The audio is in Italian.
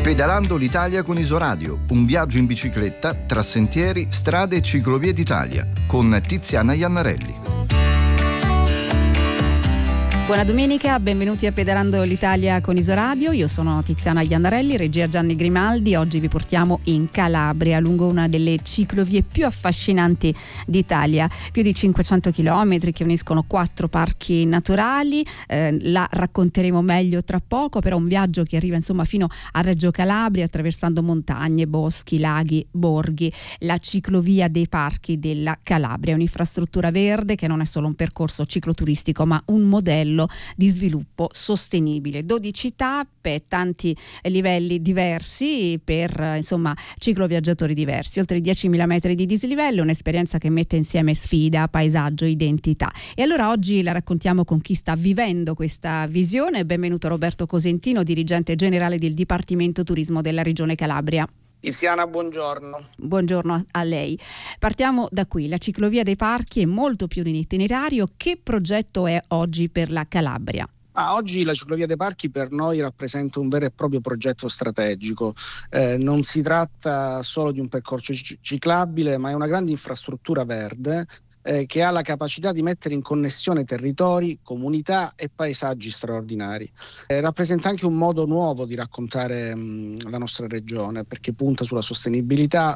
Pedalando l'Italia con Isoradio, un viaggio in bicicletta tra sentieri, strade e ciclovie d'Italia, con Tiziana Iannarelli. Buona domenica, benvenuti a Pedalando l'Italia con Isoradio. Io sono Tiziana Iannarelli, regia Gianni Grimaldi. Oggi vi portiamo in Calabria, lungo una delle ciclovie più affascinanti d'Italia. Più di 500 chilometri che uniscono 4 parchi naturali. La racconteremo meglio tra poco, però un viaggio che arriva fino a Reggio Calabria, attraversando montagne, boschi, laghi, borghi. La ciclovia dei parchi della Calabria, un'infrastruttura verde che non è solo un percorso cicloturistico, ma un modello di sviluppo sostenibile. 12 tappe, tanti livelli diversi per cicloviaggiatori diversi, oltre 10.000 metri di dislivello, un'esperienza che mette insieme sfida, paesaggio, identità. E allora oggi la raccontiamo con chi sta vivendo questa visione. Benvenuto Roberto Cosentino, dirigente generale del Dipartimento Turismo della Regione Calabria. Tiziana, buongiorno. Buongiorno a lei. Partiamo da qui. La ciclovia dei parchi è molto più di un itinerario. Che progetto è oggi per la Calabria? Oggi la ciclovia dei parchi per noi rappresenta un vero e proprio progetto strategico. Non si tratta solo di un percorso ciclabile, ma è una grande infrastruttura verde che ha la capacità di mettere in connessione territori, comunità e paesaggi straordinari. Rappresenta anche un modo nuovo di raccontare la nostra regione, perché punta sulla sostenibilità,